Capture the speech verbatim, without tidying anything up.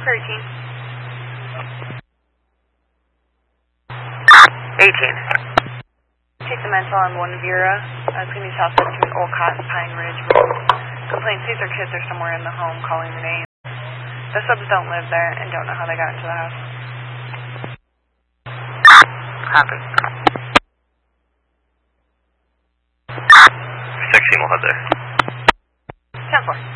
thirteen. eighteen. Take the mental on one Vera. Uh, it's going to be south between Old Cotton Pine Ridge Road. Complaints these are kids are somewhere in the home calling the name. The subs don't live there and don't know how they got into the house. Happen. sixteen will head there. ten four.